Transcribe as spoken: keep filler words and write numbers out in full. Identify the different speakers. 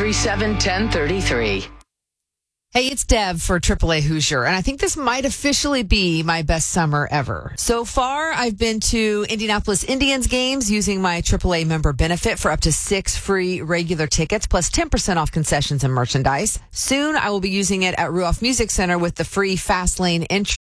Speaker 1: three seven, one zero three three.
Speaker 2: Hey, it's Deb for triple A Hoosier, and I think this might officially be my best summer ever. So far, I've been to Indianapolis Indians games using my triple A member benefit for up to six free regular tickets, plus ten percent off concessions and merchandise. Soon, I will be using it at Ruoff Music Center with the free Fast Lane entry.